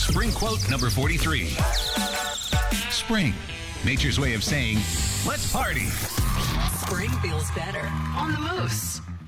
Spring quote number 43. Spring, nature's way of saying, let's party. Spring feels better on the Moose.